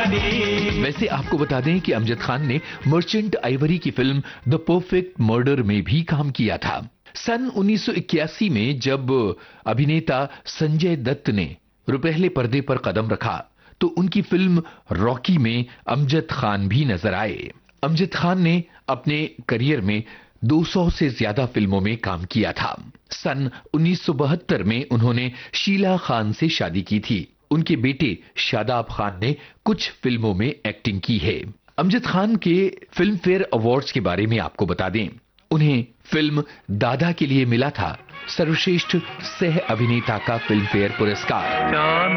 कहानी। वैसे आपको बता दें कि अमजद खान ने मर्चेंट आइवरी की फिल्म द परफेक्ट मर्डर में भी काम किया था। सन 1981 में जब अभिनेता संजय दत्त ने रुपहले पर्दे पर कदम रखा तो उनकी फिल्म रॉकी में अमजद खान भी नजर आए। अमजद खान ने अपने करियर में 200 से ज्यादा फिल्मों में काम किया था। सन 1972 में उन्होंने शीला खान से शादी की थी। उनके बेटे शादाब खान ने कुछ फिल्मों में एक्टिंग की है। अमजद खान के फिल्म फेयर अवार्ड्स के बारे में आपको बता दें, उन्हें फिल्म दादा के लिए मिला था सर्वश्रेष्ठ सह अभिनेता का फिल्म फेयर पुरस्कार।